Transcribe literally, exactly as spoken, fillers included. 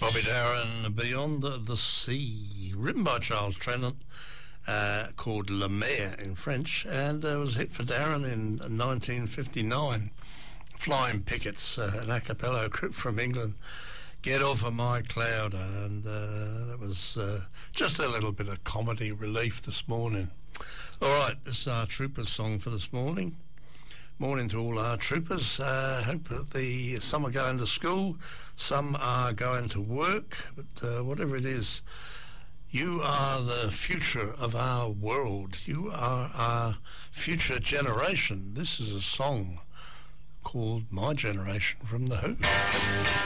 Bobby Darin, Beyond the Sea, written by Charles Trenet, uh, called La Mer in French, and uh, was a hit for Darin in nineteen fifty-nine. Flying Pickets, uh, an a cappella group from England, Get Off of My Cloud, and uh, that was uh, just a little bit of comedy relief this morning. All right, this is our Troopers song for this morning. Morning to all our troopers. Uh, hope that the some are going to school, some are going to work, but uh, whatever it is, you are the future of our world. You are our future generation. This is a song called My Generation from The Who.